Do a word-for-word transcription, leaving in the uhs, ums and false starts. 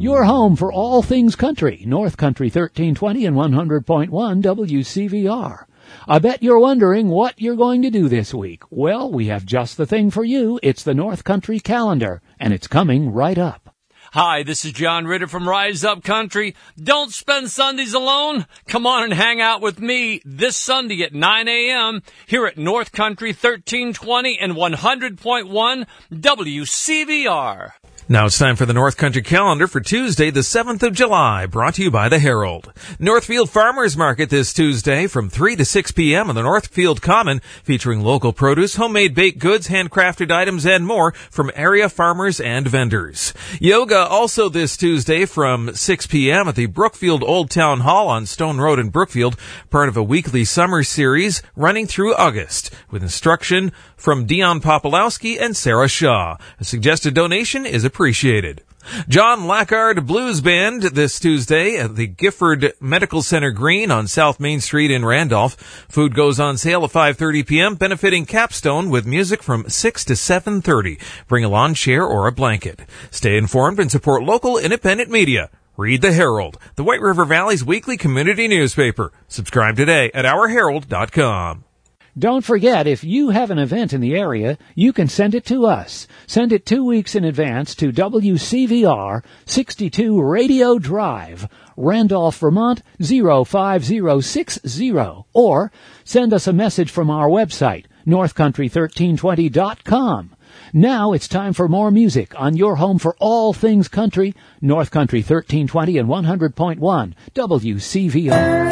Your home for all things country, North Country thirteen twenty and one hundred point one W C V R. I bet you're wondering what you're going to do this week. Well, we have just the thing for you. It's the North Country calendar, and it's coming right up. Hi, this is John Ritter from Rise Up Country. Don't spend Sundays alone. Come on and hang out with me this Sunday at nine a.m. here at North Country thirteen twenty and one hundred point one W C V R. Now it's time for the North Country calendar for Tuesday, the seventh of July, brought to you by the Herald. Northfield Farmers Market this Tuesday from three to six p.m. on the Northfield Common, featuring local produce, homemade baked goods, handcrafted items, and more from area farmers and vendors. Yoga also this Tuesday from six p.m. at the Brookfield Old Town Hall on Stone Road in Brookfield, part of a weekly summer series running through August, with instruction from Dion Popolowski and Sarah Shaw. A suggested donation is appreciated. John Lackard Blues Band this Tuesday at the Gifford Medical Center Green on South Main Street in Randolph. Food goes on sale at five thirty p.m., benefiting Capstone with music from six to seven thirty. Bring a lawn chair or a blanket. Stay informed and support local independent media. Read the Herald, the White River Valley's weekly community newspaper. Subscribe today at our herald dot com. Don't forget, if you have an event in the area, you can send it to us. Send it two weeks in advance to W C V R, sixty-two Radio Drive, Randolph, Vermont, zero five zero six zero. Or send us a message from our website, north country thirteen twenty dot com. Now it's time for more music on your home for all things country, North Country thirteen twenty and one hundred point one W C V R.